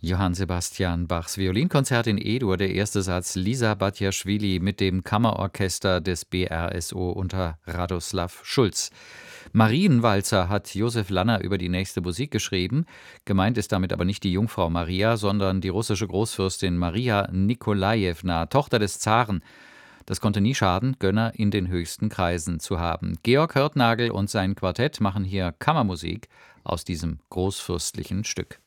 Johann Sebastian Bachs Violinkonzert in E-Dur, der erste Satz Lisa Batjaschwili mit dem Kammerorchester des BRSO unter Radoslav Schulz. Marienwalzer hat Josef Lanner über die nächste Musik geschrieben. Gemeint ist damit aber nicht die Jungfrau Maria, sondern die russische Großfürstin Maria Nikolajewna, Tochter des Zaren. Das konnte nie schaden, Gönner in den höchsten Kreisen zu haben. Georg Hörtnagel und sein Quartett machen hier Kammermusik aus diesem großfürstlichen Stück.